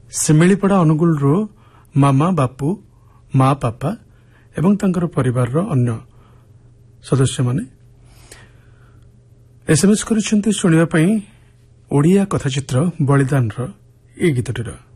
ଶିମିଳିପଡ଼ା ଅନୁଗୁଳରୁ ମାମା ବାପୁ ମା ପାପା ଏବଂ ତାଙ୍କର ପରିବାରର ଅନ୍ୟ ସଦସ୍ୟମାନେ ଏସ୍ଏମ୍ଏସ୍ କରିଛନ୍ତି ଶୁଣିବା ପାଇଁ ଓଡ଼ିଆ କଥାଚିତ୍ର ବଳିଦାନର ଏହି ଗୀତଟିର